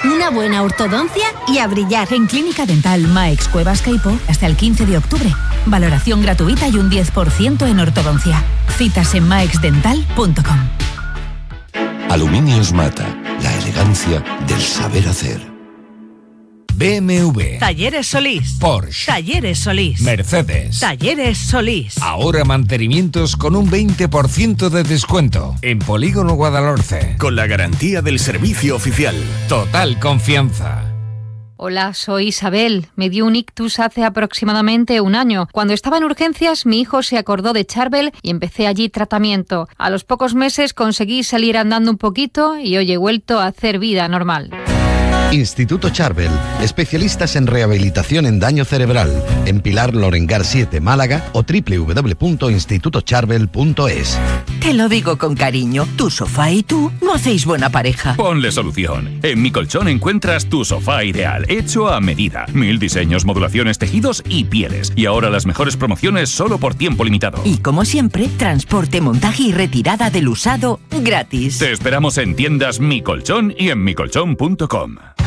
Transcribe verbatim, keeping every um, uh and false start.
Una buena ortodoncia y a brillar. En Clínica Dental Maix Cuevas Caipo hasta el quince de octubre. Valoración gratuita y un diez por ciento en ortodoncia. Citas en maix dental punto com. Aluminios Mata, la elegancia del saber hacer. B M W. Talleres Solís. Porsche. Talleres Solís. Mercedes. Talleres Solís. Ahora mantenimientos con un veinte por ciento de descuento. En Polígono Guadalhorce. Con la garantía del servicio oficial. Total confianza. Hola, soy Isabel. Me dio un ictus hace aproximadamente un año. Cuando estaba en urgencias, mi hijo se acordó de Charbel y empecé allí tratamiento. A los pocos meses conseguí salir andando un poquito y hoy he vuelto a hacer vida normal. Instituto Charbel, especialistas en rehabilitación en daño cerebral, en Pilar Lorengar siete, Málaga o doble u doble u doble u punto instituto charbel punto es. Te lo digo con cariño, tu sofá y tú no hacéis buena pareja. Ponle solución. En Mi Colchón encuentras tu sofá ideal, hecho a medida. Mil diseños, modulaciones, tejidos y pieles. Y ahora las mejores promociones solo por tiempo limitado. Y como siempre, transporte, montaje y retirada del usado gratis. Te esperamos en tiendas Mi Colchón y en mi colchón punto com.